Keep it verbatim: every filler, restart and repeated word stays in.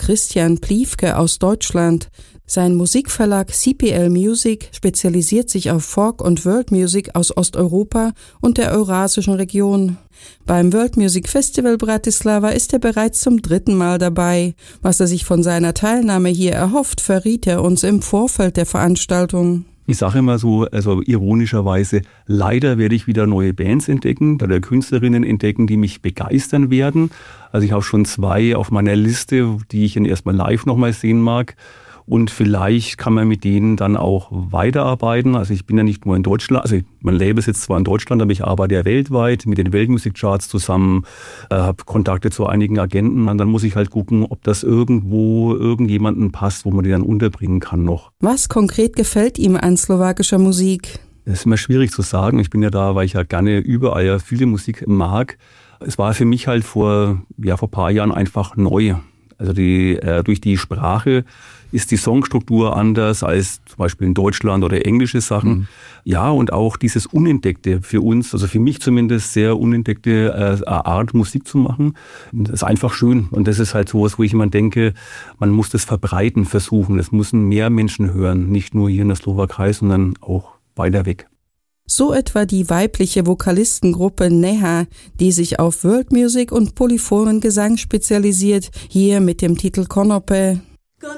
Christian Pliewke aus Deutschland. Sein Musikverlag C P L Music spezialisiert sich auf Folk- und World Music aus Osteuropa und der eurasischen Region. Beim World Music Festival Bratislava ist er bereits zum dritten Mal dabei. Was er sich von seiner Teilnahme hier erhofft, verriet er uns im Vorfeld der Veranstaltung. Ich sage immer so, also ironischerweise, leider werde ich wieder neue Bands entdecken, oder Künstlerinnen entdecken, die mich begeistern werden. Also ich habe schon zwei auf meiner Liste, die ich dann erstmal live nochmal sehen mag. Und vielleicht kann man mit denen dann auch weiterarbeiten. Also ich bin ja nicht nur in Deutschland, also mein Label sitzt zwar in Deutschland, aber ich arbeite ja weltweit mit den Weltmusikcharts zusammen, äh, habe Kontakte zu einigen Agenten. Und dann muss ich halt gucken, ob das irgendwo irgendjemanden passt, wo man die dann unterbringen kann noch. Was konkret gefällt ihm an slowakischer Musik? Das ist immer schwierig zu sagen. Ich bin ja da, weil ich ja gerne überall ja viele Musik mag. Es war für mich halt vor, ja, vor ein paar Jahren einfach neu. Also die, äh, durch die Sprache ist die Songstruktur anders als zum Beispiel in Deutschland oder englische Sachen. Mhm. Ja, und auch dieses Unentdeckte für uns, also für mich zumindest sehr unentdeckte äh, Art, Musik zu machen, das ist einfach schön. Und das ist halt sowas, wo ich immer denke, man muss das verbreiten versuchen. Das müssen mehr Menschen hören, nicht nur hier in der Slowakei, sondern auch weiter weg. So etwa die weibliche Vokalistengruppe Neha, die sich auf World Music und polyphonen Gesang spezialisiert, hier mit dem Titel Konope.